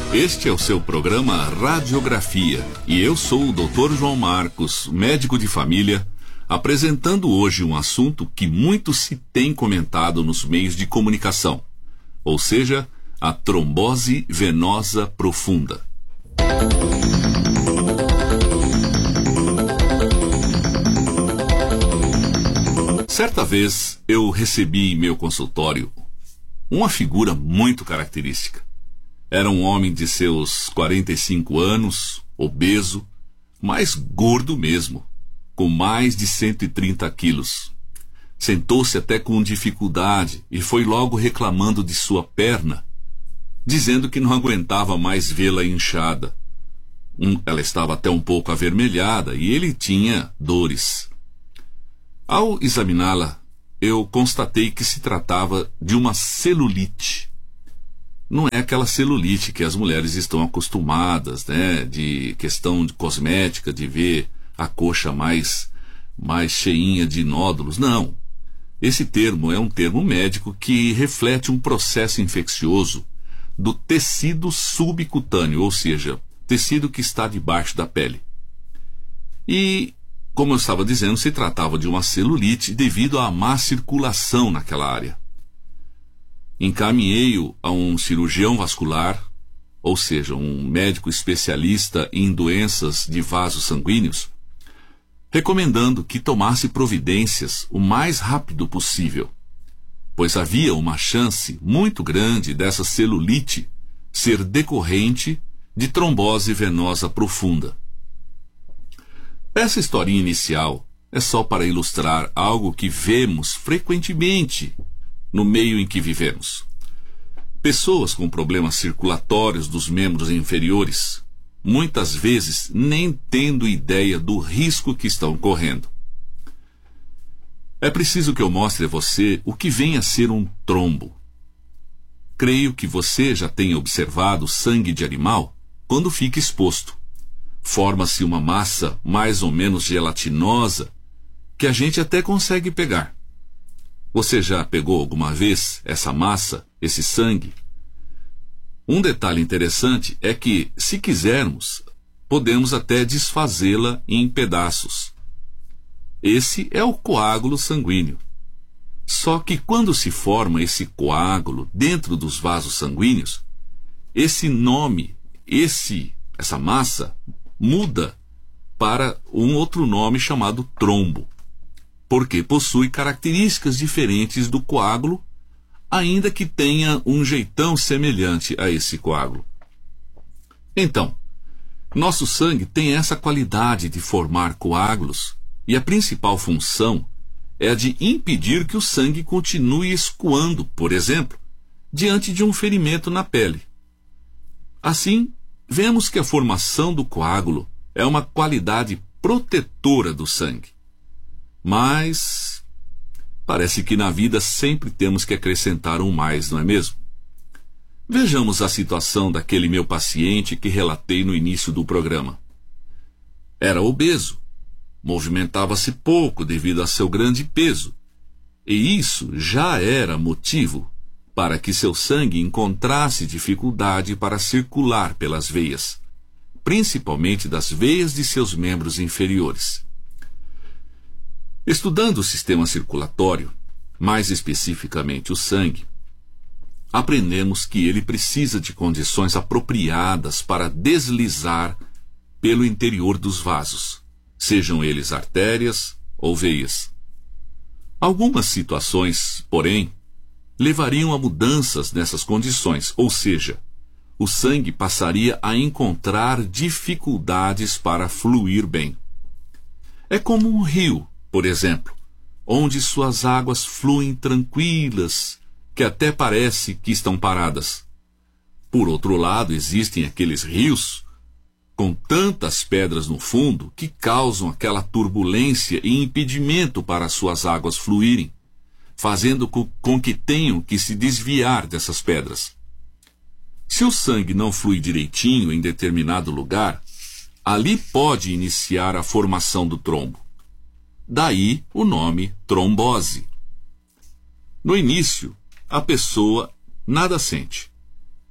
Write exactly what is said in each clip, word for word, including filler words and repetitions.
Este é o seu programa Radiografia e eu sou o doutor João Marcos, médico de família, apresentando hoje um assunto que muito se tem comentado nos meios de comunicação, ou seja, a trombose venosa profunda. Certa vez eu recebi em meu consultório uma figura muito característica. Era um homem de seus quarenta e cinco anos, obeso, mas gordo mesmo, com mais de cento e trinta quilos. Sentou-se até com dificuldade e foi logo reclamando de sua perna, dizendo que não aguentava mais vê-la inchada. Um, ela estava até um pouco avermelhada e ele tinha dores. Ao examiná-la, eu constatei que se tratava de uma celulite. Não é aquela celulite que as mulheres estão acostumadas, né, de questão de cosmética, de ver a coxa mais, mais cheinha de nódulos. Não. Esse termo é um termo médico que reflete um processo infeccioso do tecido subcutâneo, ou seja, tecido que está debaixo da pele. E, como eu estava dizendo, se tratava de uma celulite devido à má circulação naquela área. Encaminhei-o a um cirurgião vascular, ou seja, um médico especialista em doenças de vasos sanguíneos, recomendando que tomasse providências o mais rápido possível, pois havia uma chance muito grande dessa celulite ser decorrente de trombose venosa profunda. Essa historinha inicial é só para ilustrar algo que vemos frequentemente no meio em que vivemos. Pessoas com problemas circulatórios dos membros inferiores, muitas vezes nem tendo ideia do risco que estão correndo. É preciso que eu mostre a você o que vem a ser um trombo. Creio que você já tenha observado sangue de animal quando fica exposto. Forma-se uma massa mais ou menos gelatinosa que a gente até consegue pegar. Você já pegou alguma vez essa massa, esse sangue? Um detalhe interessante é que, se quisermos, podemos até desfazê-la em pedaços. Esse é o coágulo sanguíneo. Só que quando se forma esse coágulo dentro dos vasos sanguíneos, esse nome, esse, essa massa, muda para um outro nome chamado trombo, porque possui características diferentes do coágulo, ainda que tenha um jeitão semelhante a esse coágulo. Então, nosso sangue tem essa qualidade de formar coágulos, e a principal função é a de impedir que o sangue continue escoando, por exemplo, diante de um ferimento na pele. Assim, vemos que a formação do coágulo é uma qualidade protetora do sangue. Mas parece que na vida sempre temos que acrescentar um mais, não é mesmo? Vejamos a situação daquele meu paciente que relatei no início do programa. Era obeso, movimentava-se pouco devido a seu grande peso, e isso já era motivo para que seu sangue encontrasse dificuldade para circular pelas veias, principalmente das veias de seus membros inferiores. Estudando o sistema circulatório, mais especificamente o sangue, aprendemos que ele precisa de condições apropriadas para deslizar pelo interior dos vasos, sejam eles artérias ou veias. Algumas situações, porém, levariam a mudanças nessas condições, ou seja, o sangue passaria a encontrar dificuldades para fluir bem. É como um rio, por exemplo, onde suas águas fluem tranquilas, que até parece que estão paradas. Por outro lado, existem aqueles rios com tantas pedras no fundo que causam aquela turbulência e impedimento para suas águas fluírem, fazendo com que tenham que se desviar dessas pedras. Se o sangue não flui direitinho em determinado lugar, ali pode iniciar a formação do trombo. Daí o nome trombose. No início, a pessoa nada sente.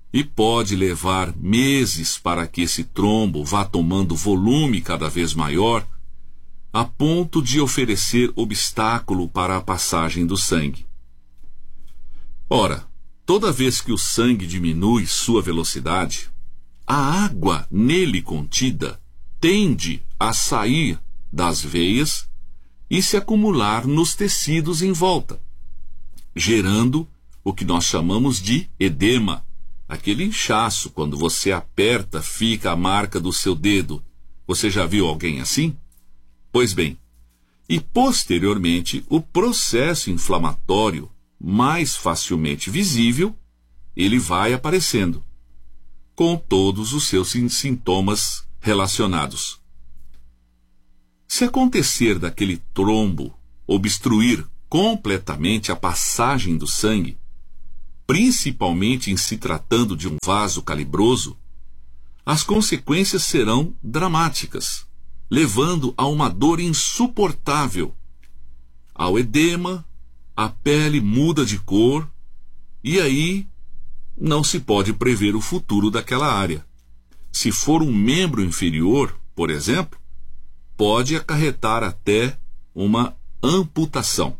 e pode levar meses para que esse trombo vá tomando volume cada vez maior, a ponto de oferecer obstáculo para a passagem do sangue. Ora, toda vez que o sangue diminui sua velocidade, a água nele contida tende a sair das veias e se acumular nos tecidos em volta, gerando o que nós chamamos de edema, aquele inchaço. Quando você aperta, fica a marca do seu dedo. Você já viu alguém assim? Pois bem, e posteriormente o processo inflamatório, mais facilmente visível, ele vai aparecendo, com todos os seus sintomas relacionados. Se acontecer daquele trombo obstruir completamente a passagem do sangue, principalmente em se tratando de um vaso calibroso, as consequências serão dramáticas, levando a uma dor insuportável, ao edema, a pele muda de cor, e aí não se pode prever o futuro daquela área. Se for um membro inferior, por exemplo, pode acarretar até uma amputação.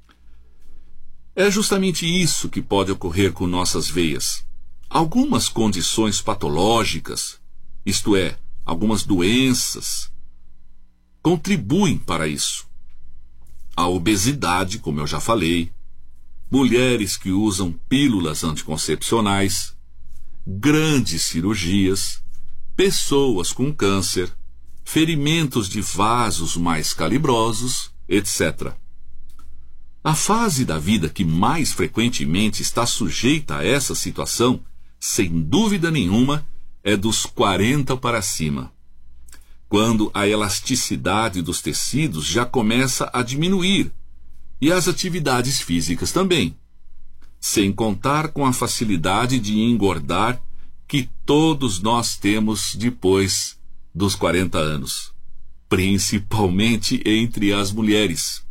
É justamente isso que pode ocorrer com nossas veias. Algumas condições patológicas, isto é, algumas doenças, contribuem para isso. A obesidade, como eu já falei, mulheres que usam pílulas anticoncepcionais, grandes cirurgias, pessoas com câncer, ferimentos de vasos mais calibrosos, etcétera. A fase da vida que mais frequentemente está sujeita a essa situação, sem dúvida nenhuma, é dos quarenta para cima, quando a elasticidade dos tecidos já começa a diminuir, e as atividades físicas também, sem contar com a facilidade de engordar que todos nós temos depois dos quarenta anos, principalmente entre as mulheres.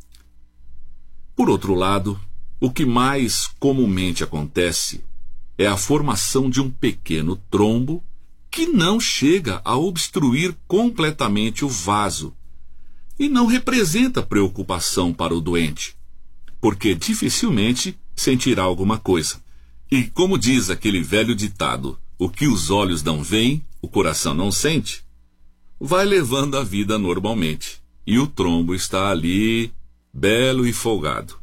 Por outro lado, o que mais comumente acontece é a formação de um pequeno trombo que não chega a obstruir completamente o vaso e não representa preocupação para o doente, porque dificilmente sentirá alguma coisa. E como diz aquele velho ditado, o que os olhos não veem, o coração não sente, vai levando a vida normalmente, e o trombo está ali, belo e folgado.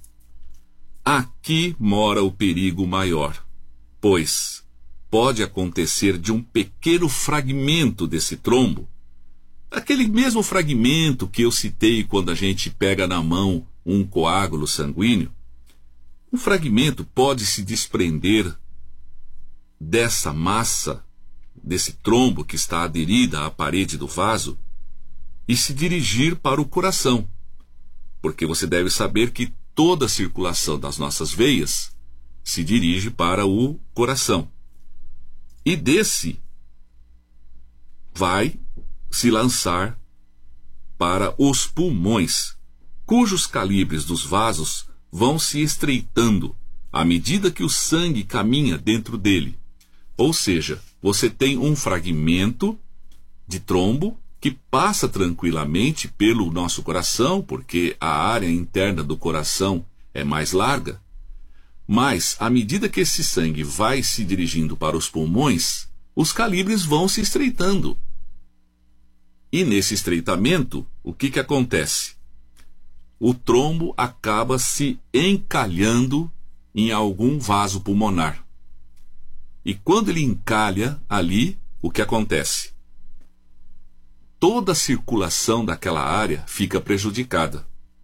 Aqui mora o perigo maior, pois pode acontecer de um pequeno fragmento desse trombo, aquele mesmo fragmento que eu citei quando a gente pega na mão um coágulo sanguíneo. Um fragmento pode se desprender dessa massa, desse trombo que está aderida à parede do vaso, e se dirigir para o coração, porque você deve saber que toda a circulação das nossas veias se dirige para o coração. E desse vai se lançar para os pulmões, cujos calibres dos vasos vão se estreitando à medida que o sangue caminha dentro dele. Ou seja, você tem um fragmento de trombo que passa tranquilamente pelo nosso coração, porque a área interna do coração é mais larga, mas à medida que esse sangue vai se dirigindo para os pulmões, os calibres vão se estreitando. E nesse estreitamento, o que que acontece? O trombo acaba se encalhando em algum vaso pulmonar. E quando ele encalha ali, o que acontece? Toda a circulação daquela área fica prejudicada.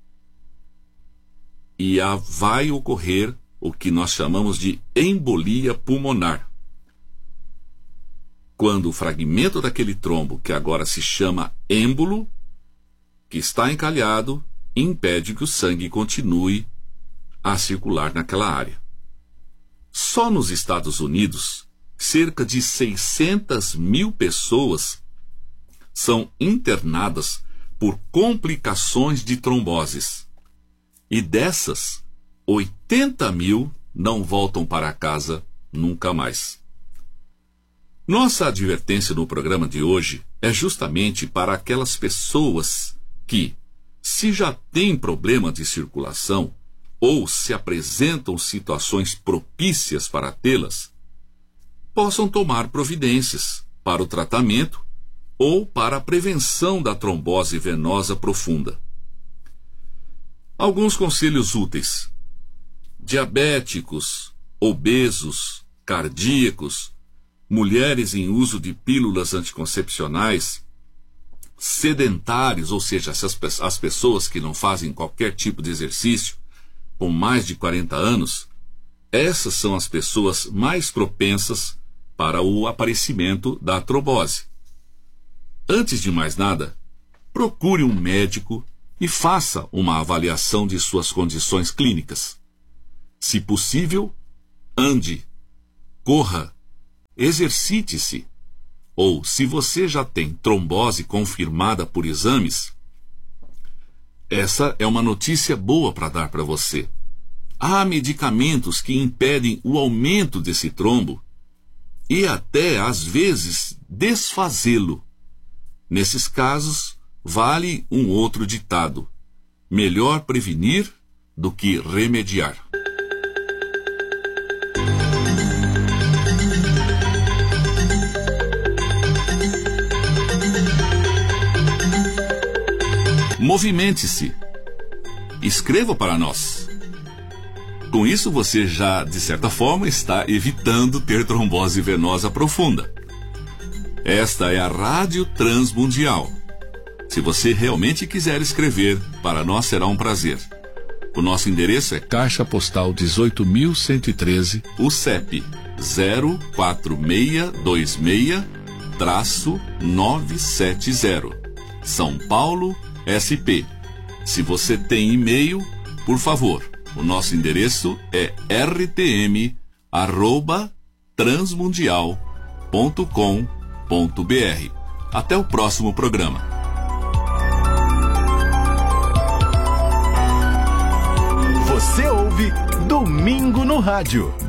E a, vai ocorrer o que nós chamamos de embolia pulmonar. Quando o fragmento daquele trombo, que agora se chama êmbolo, que está encalhado, impede que o sangue continue a circular naquela área. Só nos Estados Unidos, cerca de seiscentas mil pessoas são internadas por complicações de tromboses. E dessas, oitenta mil não voltam para casa nunca mais. Nossa advertência no programa de hoje é justamente para aquelas pessoas que, se já têm problema de circulação ou se apresentam situações propícias para tê-las, possam tomar providências para o tratamento ou para a prevenção da trombose venosa profunda. Alguns conselhos úteis: diabéticos, obesos, cardíacos, mulheres em uso de pílulas anticoncepcionais, sedentários, ou seja, as, as pessoas que não fazem qualquer tipo de exercício, com mais de quarenta anos, essas são as pessoas mais propensas para o aparecimento da trombose. Antes de mais nada, procure um médico e faça uma avaliação de suas condições clínicas. Se possível, ande, corra, exercite-se. Ou, se você já tem trombose confirmada por exames, essa é uma notícia boa para dar para você. Há medicamentos que impedem o aumento desse trombo e até, às vezes, desfazê-lo. Nesses casos, vale um outro ditado: melhor prevenir do que remediar. Movimente-se. Escreva para nós. Com isso, você já, de certa forma, está evitando ter trombose venosa profunda. Esta é a Rádio Transmundial. Se você realmente quiser escrever, para nós será um prazer. O nosso endereço é Caixa Postal dezoito mil cento e treze, o C E P zero quatro seis dois seis nove sete zero, São Paulo, S P. Se você tem e-mail, por favor, o nosso endereço é r t m arroba transmundial ponto com ponto b r. Até o próximo programa. Você ouve Domingo no Rádio.